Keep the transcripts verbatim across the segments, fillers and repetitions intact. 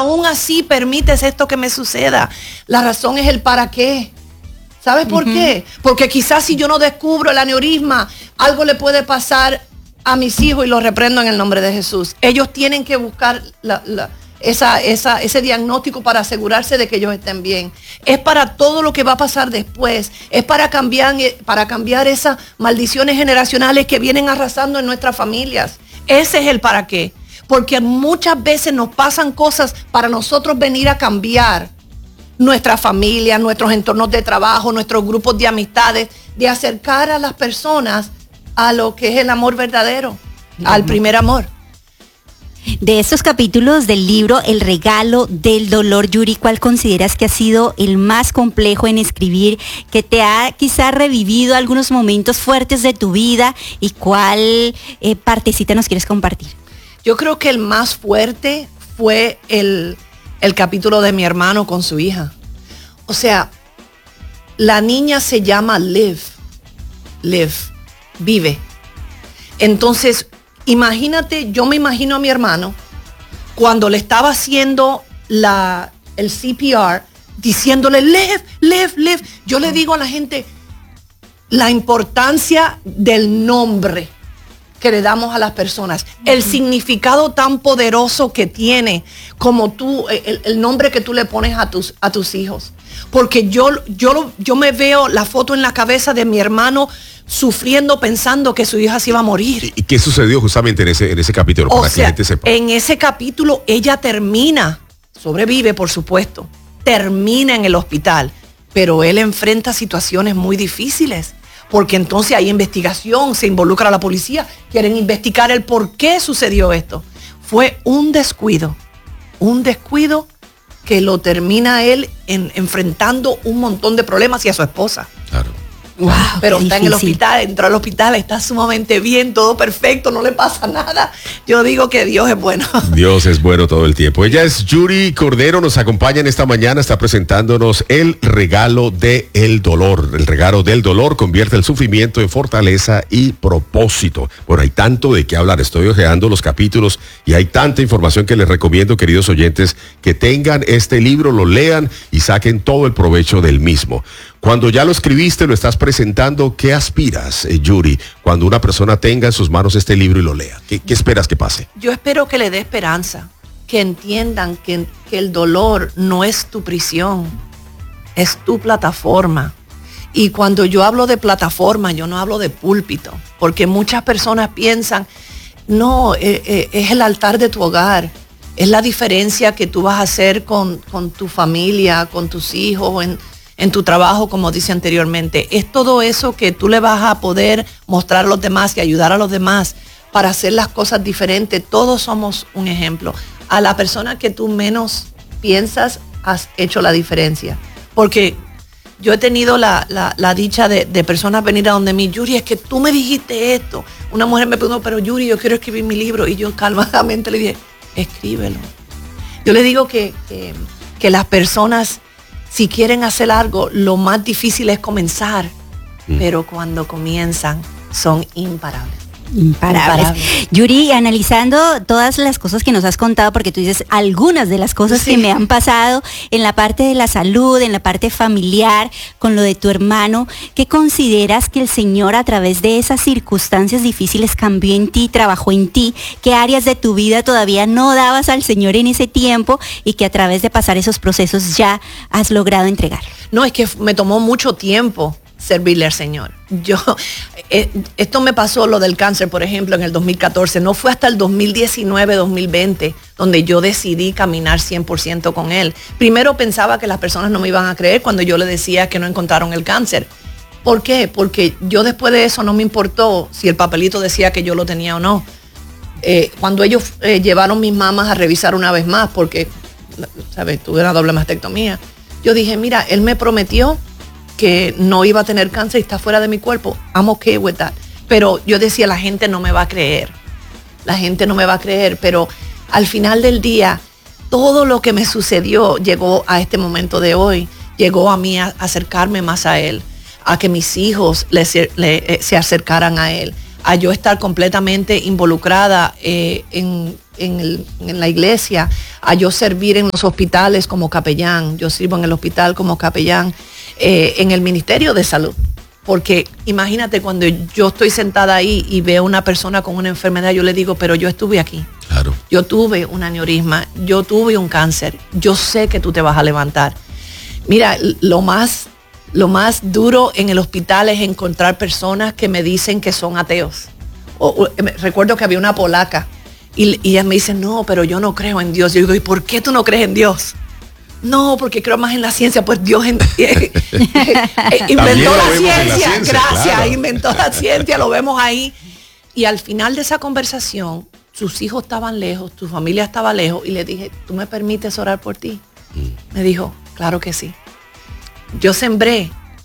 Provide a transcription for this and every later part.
aún así permites esto que me suceda? La razón es el para qué. ¿Sabes por uh-huh. qué? Porque quizás si yo no descubro el aneurisma, algo le puede pasar a mis hijos y los reprendo en el nombre de Jesús. Ellos tienen que buscar la, la, esa, esa, ese diagnóstico para asegurarse de que ellos estén bien. Es para todo lo que va a pasar después. Es para cambiar, para cambiar esas maldiciones generacionales que vienen arrasando en nuestras familias. Ese es el para qué. Porque muchas veces nos pasan cosas para nosotros venir a cambiar nuestra familia, nuestros entornos de trabajo, nuestros grupos de amistades, de acercar a las personas a lo que es el amor verdadero, uh-huh. al primer amor. De estos capítulos del libro El regalo del dolor, Yuri, ¿cuál consideras que ha sido el más complejo en escribir, que te ha quizá revivido algunos momentos fuertes de tu vida, y cuál eh, partecita nos quieres compartir? Yo creo que el más fuerte fue el, el capítulo de mi hermano con su hija. O sea, la niña se llama Liv, Liv, vive. Entonces, imagínate, yo me imagino a mi hermano cuando le estaba haciendo la, el C P R, diciéndole, Liv, Liv, Liv. Yo le digo a la gente la importancia del nombre que le damos a las personas, el uh-huh. significado tan poderoso que tiene como tú, el, el nombre que tú le pones a tus, a tus hijos. Porque yo, yo, yo me veo la foto en la cabeza de mi hermano sufriendo, pensando que su hija se iba a morir. ¿Y qué sucedió justamente en ese, en ese capítulo? O para sea, que la gente sepa. En ese capítulo ella termina, sobrevive por supuesto, termina en el hospital, pero él enfrenta situaciones muy difíciles. Porque entonces hay investigación, se involucra a la policía, quieren investigar el por qué sucedió esto. Fue un descuido, un descuido que lo termina él en, enfrentando un montón de problemas y a su esposa. Claro. Wow, pero está difícil. En el hospital, entró al hospital, está sumamente bien, todo perfecto, no le pasa nada. Yo digo que Dios es bueno. Dios es bueno todo el tiempo. Ella es Yuri Cordero, nos acompaña en esta mañana, está presentándonos El regalo del dolor. El regalo del dolor convierte el sufrimiento en fortaleza y propósito. Bueno, hay tanto de qué hablar, estoy ojeando los capítulos y hay tanta información que les recomiendo, queridos oyentes, que tengan este libro, lo lean y saquen todo el provecho del mismo. Cuando ya lo escribiste, lo estás presentando, ¿qué aspiras, eh, Yuri, cuando una persona tenga en sus manos este libro y lo lea? ¿Qué, qué esperas que pase? Yo espero que le dé esperanza, que entiendan que, que el dolor no es tu prisión, es tu plataforma. Y cuando yo hablo de plataforma, yo no hablo de púlpito, porque muchas personas piensan, no, eh, eh, es el altar de tu hogar, es la diferencia que tú vas a hacer con, con tu familia, con tus hijos, en en tu trabajo, como dice anteriormente. Es todo eso que tú le vas a poder mostrar a los demás y ayudar a los demás para hacer las cosas diferentes. Todos somos un ejemplo. A la persona que tú menos piensas, has hecho la diferencia. Porque yo he tenido la, la, la dicha de, de personas venir a donde mí, Yuri, es que tú me dijiste esto. Una mujer me preguntó, pero Yuri, yo quiero escribir mi libro. Y yo calmadamente le dije, escríbelo. Yo le digo que, que, que las personas, si quieren hacer algo, lo más difícil es comenzar, mm. pero cuando comienzan son imparables. Imparables. Imparables. Yuri, analizando todas las cosas que nos has contado, porque tú dices algunas de las cosas sí. que me han pasado en la parte de la salud, en la parte familiar, con lo de tu hermano, ¿qué consideras que el Señor a través de esas circunstancias difíciles cambió en ti, trabajó en ti? ¿Qué áreas de tu vida todavía no dabas al Señor en ese tiempo y que a través de pasar esos procesos ya has logrado entregar? No, es que me tomó mucho tiempo servirle al Señor. Yo, eh, esto me pasó, lo del cáncer, por ejemplo, en el dos mil catorce. No fue hasta el dos mil diecinueve, dos mil veinte, donde yo decidí caminar cien por ciento con Él. Primero pensaba que las personas no me iban a creer cuando yo le decía que no encontraron el cáncer. ¿Por qué? Porque yo después de eso no me importó si el papelito decía que yo lo tenía o no. Eh, cuando ellos eh, llevaron mis mamas a revisar una vez más, porque, ¿sabes? Tuve una doble mastectomía. Yo dije, mira, Él me prometió que no iba a tener cáncer y está fuera de mi cuerpo. I'm okay with that. Pero yo decía, la gente no me va a creer. La gente no me va a creer. Pero al final del día, todo lo que me sucedió llegó a este momento de hoy. Llegó a mí a acercarme más a Él. A que mis hijos le, le, eh, se acercaran a Él. A yo estar completamente involucrada eh, en en, el, en la iglesia, a yo servir en los hospitales como capellán. Yo sirvo en el hospital como capellán, eh, en el Ministerio de Salud. Porque imagínate, cuando yo estoy sentada ahí y veo a una persona con una enfermedad, yo le digo, pero yo estuve aquí. Claro. Yo tuve un aneurisma, yo tuve un cáncer, yo sé que tú te vas a levantar. Mira, lo más, lo más duro en el hospital es encontrar personas que me dicen que son ateos. O, o, recuerdo que había una polaca y, y ella me dice, no, pero yo no creo en Dios. Yo digo, ¿y por qué tú no crees en Dios? No, porque creo más en la ciencia. Pues Dios en, eh, eh, inventó la ciencia, la ciencia, gracias, claro. Inventó la ciencia, lo vemos ahí. Y al final de esa conversación, sus hijos estaban lejos, tu familia estaba lejos, y le dije, ¿tú me permites orar por ti? Mm. Me dijo, claro que sí. Yo sembré.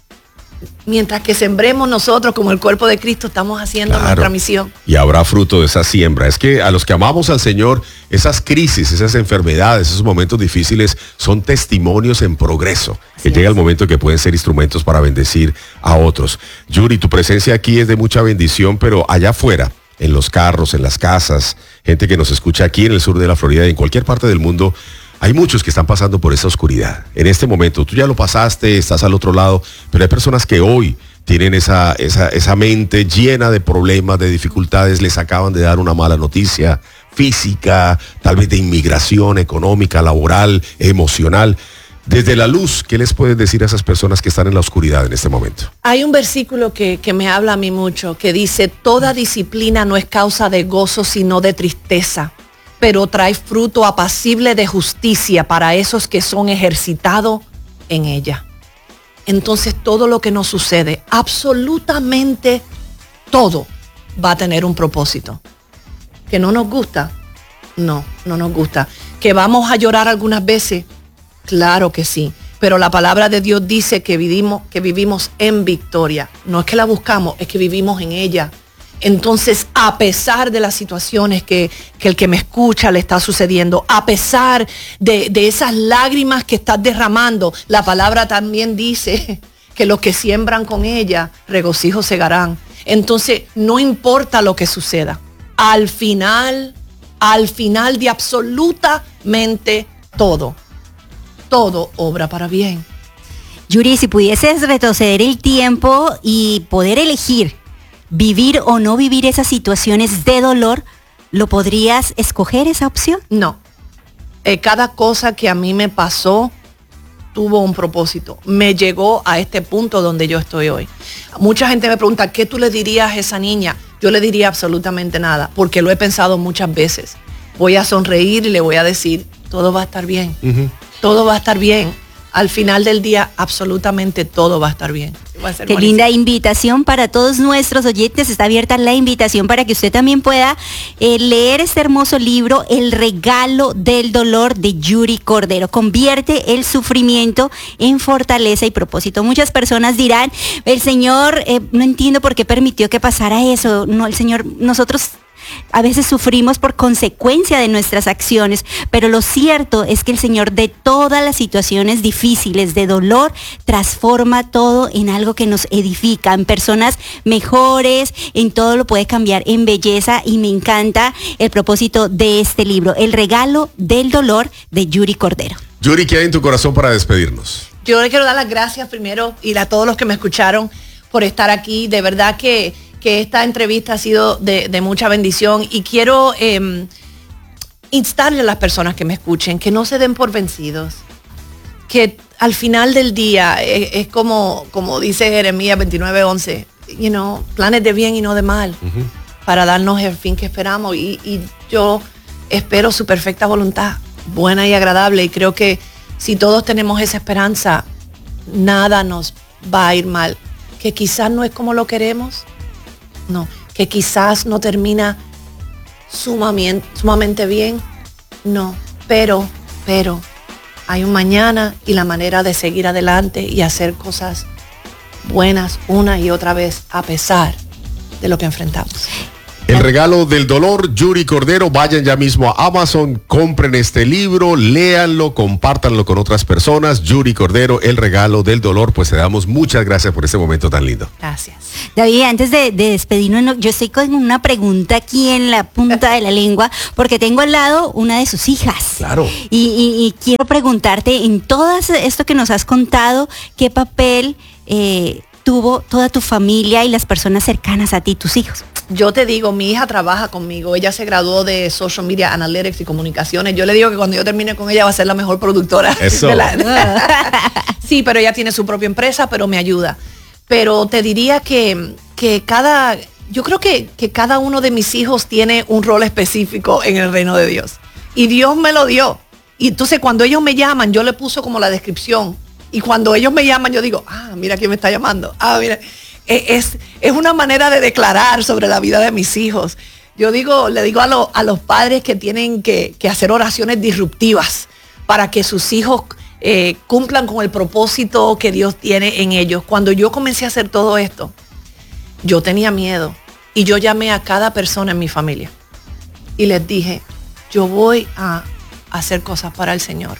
Mientras que sembremos nosotros como el cuerpo de Cristo, estamos haciendo claro. nuestra misión. Y habrá fruto de esa siembra. Es que a los que amamos al Señor, esas crisis, esas enfermedades, esos momentos difíciles son testimonios en progreso. Así que es. Llega el momento que pueden ser instrumentos para bendecir a otros. Yuri, tu presencia aquí es de mucha bendición, pero allá afuera, en los carros, en las casas, gente que nos escucha aquí en el sur de la Florida y en cualquier parte del mundo, hay muchos que están pasando por esa oscuridad. En este momento, tú ya lo pasaste, estás al otro lado, pero hay personas que hoy tienen esa, esa, esa mente llena de problemas, de dificultades, les acaban de dar una mala noticia física, tal vez de inmigración económica, laboral, emocional. Desde la luz, ¿qué les puedes decir a esas personas que están en la oscuridad en este momento? Hay un versículo que, que me habla a mí mucho, que dice, toda disciplina no es causa de gozo, sino de tristeza, pero trae fruto apacible de justicia para esos que son ejercitados en ella. Entonces todo lo que nos sucede, absolutamente todo, va a tener un propósito. ¿Que no nos gusta? No, no nos gusta. ¿Que vamos a llorar algunas veces? Claro que sí. Pero la palabra de Dios dice que vivimos, que vivimos en victoria. No es que la buscamos, es que vivimos en ella. Entonces, a pesar de las situaciones que, que el que me escucha le está sucediendo, a pesar de, de esas lágrimas que estás derramando, la palabra también dice que los que siembran con ella, regocijo segarán. Entonces, no importa lo que suceda, al final, al final de absolutamente todo, todo obra para bien. Yuri, si pudieses retroceder el tiempo y poder elegir vivir o no vivir esas situaciones de dolor, ¿lo podrías escoger esa opción? No. Eh, cada cosa que a mí me pasó tuvo un propósito. Me llegó a este punto donde yo estoy hoy. Mucha gente me pregunta, ¿qué tú le dirías a esa niña? Yo le diría absolutamente nada, porque lo he pensado muchas veces. Voy a sonreír y le voy a decir, todo va a estar bien. Uh-huh. Todo va a estar bien. Al final del día, absolutamente todo va a estar bien. Va a ser Qué buenísimo. Linda invitación para todos nuestros oyentes. Está abierta la invitación para que usted también pueda eh, leer este hermoso libro, El regalo del dolor, de Yuri Cordero. Convierte el sufrimiento en fortaleza y propósito. Muchas personas dirán, el Señor, eh, no entiendo por qué permitió que pasara eso. No, el Señor, nosotros a veces sufrimos por consecuencia de nuestras acciones, pero lo cierto es que el Señor, de todas las situaciones difíciles de dolor, transforma todo en algo que nos edifica, en personas mejores, en todo lo puede cambiar en belleza. Y me encanta el propósito de este libro, El regalo del dolor, de Yuri Cordero. Yuri, ¿qué hay en tu corazón para despedirnos? Yo le quiero dar las gracias primero y a todos los que me escucharon por estar aquí. De verdad que que esta entrevista ha sido de, de mucha bendición, y quiero eh, instarle a las personas que me escuchen que no se den por vencidos, que al final del día es, es como, como dice Jeremías veintinueve once, you know, planes de bien y no de mal, uh-huh, para darnos el fin que esperamos, y, y yo espero su perfecta voluntad, buena y agradable, y creo que si todos tenemos esa esperanza, nada nos va a ir mal. Que quizás no es como lo queremos, no, que quizás no termina sumamente, sumamente bien, no, pero, pero hay un mañana y la manera de seguir adelante y hacer cosas buenas una y otra vez a pesar de lo que enfrentamos. El regalo del dolor, Yuri Cordero. Vayan ya mismo a Amazon, compren este libro, léanlo, compártanlo con otras personas. Yuri Cordero, El regalo del dolor. Pues te damos muchas gracias por este momento tan lindo. Gracias. David, antes de, de despedirnos, yo estoy con una pregunta aquí en la punta de la lengua, porque tengo al lado una de sus hijas. Claro. Y, y, y quiero preguntarte, en todo esto que nos has contado, ¿qué papel eh, tuvo toda tu familia y las personas cercanas a ti, tus hijos? Yo te digo, mi hija trabaja conmigo, ella se graduó de Social Media Analytics y Comunicaciones. Yo le digo que cuando yo termine con ella va a ser la mejor productora. Eso. De la... Sí, pero ella tiene su propia empresa, pero me ayuda. Pero te diría que, que cada, yo creo que, que cada uno de mis hijos tiene un rol específico en el reino de Dios. Y Dios me lo dio. Y entonces cuando ellos me llaman, yo le puso como la descripción. Y cuando ellos me llaman, yo digo, ah, mira quién me está llamando. Ah, mira. Es, es una manera de declarar sobre la vida de mis hijos. Yo digo, le digo a, lo, a los padres que tienen que, que hacer oraciones disruptivas para que sus hijos eh, cumplan con el propósito que Dios tiene en ellos. Cuando yo comencé a hacer todo esto, yo tenía miedo y yo llamé a cada persona en mi familia y les dije, yo voy a hacer cosas para el Señor.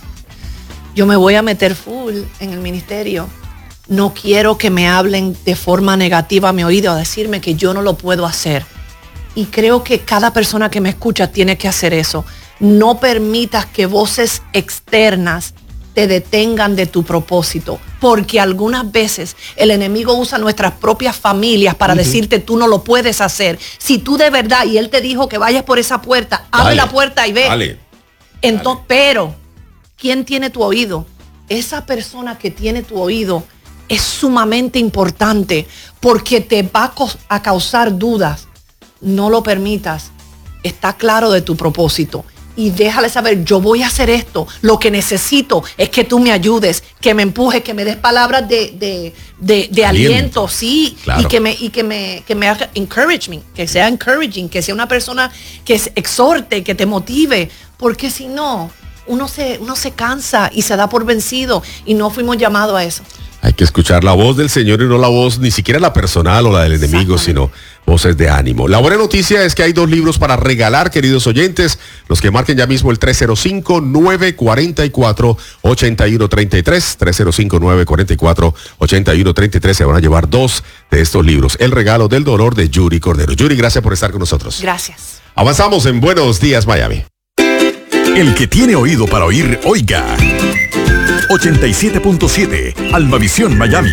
Yo me voy a meter full en el ministerio. No quiero que me hablen de forma negativa a mi oído, a decirme que yo no lo puedo hacer. Y creo que cada persona que me escucha tiene que hacer eso. No permitas que voces externas te detengan de tu propósito, porque algunas veces el enemigo usa nuestras propias familias para uh-huh. decirte tú no lo puedes hacer. Si tú de verdad, y él te dijo que vayas por esa puerta, abre dale, la puerta y ve. Dale, Entonces, dale. Pero, ¿quién tiene tu oído? Esa persona que tiene tu oído es sumamente importante porque te va a causar dudas. No lo permitas. Está claro de tu propósito. Y déjale saber, yo voy a hacer esto. Lo que necesito es que tú me ayudes, que me empujes, que me des palabras de, de, de, de aliento. aliento, sí. Claro. Y que me, y que me, que me haga encouragement, que sea encouraging, que sea una persona que exhorte, que te motive. Porque si no, uno se, uno se cansa y se da por vencido. Y no fuimos llamados a eso. Hay que escuchar la voz del Señor y no la voz ni siquiera la personal o la del enemigo, sino voces de ánimo. La buena noticia es que hay dos libros para regalar, queridos oyentes. Los que marquen ya mismo el tres cero cinco, nueve cuatro cuatro, ocho uno tres tres, tres cero cinco, nueve cuatro cuatro, ocho uno tres tres, se van a llevar dos de estos libros. El regalo del dolor de Yuri Cordero. Yuri, gracias por estar con nosotros. Gracias. Avanzamos en Buenos Días, Miami. El que tiene oído para oír, oiga. ochenta y siete punto siete, Almavisión Miami.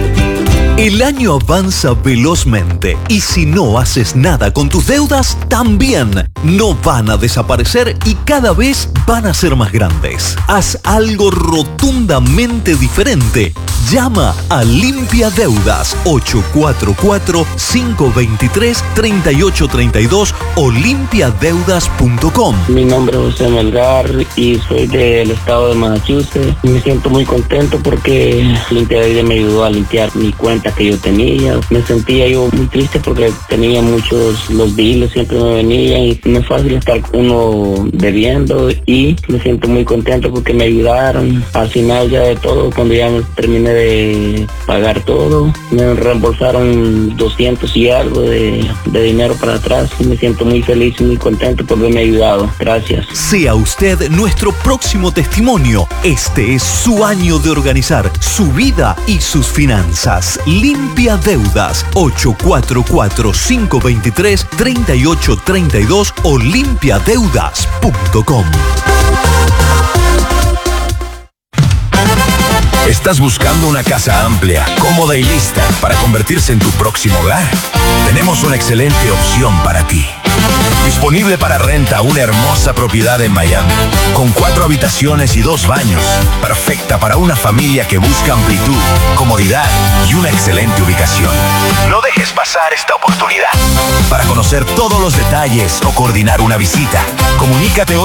El año avanza velozmente y si no haces nada con tus deudas, también no van a desaparecer y cada vez van a ser más grandes. Haz algo rotundamente diferente. Llama a Limpia Deudas ocho cuatro cuatro, cinco dos tres, tres ocho tres dos o limpia deudas punto com. Mi nombre es José Melgar y soy del estado de Massachusetts. Me siento muy contento porque Limpia Deudas me ayudó a limpiar mi cuenta que yo tenía. Me sentía yo muy triste porque tenía muchos, los biles siempre me venían y no es fácil estar uno debiendo y me siento muy contento porque me ayudaron. Al final ya de todo, cuando ya terminé de pagar todo, me reembolsaron doscientos y algo de, de dinero para atrás y me siento muy feliz y muy contento por haberme ayudado. Gracias. Sea usted nuestro próximo testimonio. Este es su año de organizar su vida y sus finanzas. Limpia Deudas ocho cuatro cuatro, cinco dos tres, tres ocho tres dos o limpia deudas punto com. ¿Estás buscando una casa amplia, cómoda y lista para convertirse en tu próximo hogar? Tenemos una excelente opción para ti. Disponible para renta una hermosa propiedad en Miami, con cuatro habitaciones y dos baños, perfecta para una familia que busca amplitud, comodidad y una excelente ubicación. No dejes pasar esta oportunidad. Para conocer todos los detalles o coordinar una visita, comunícate hoy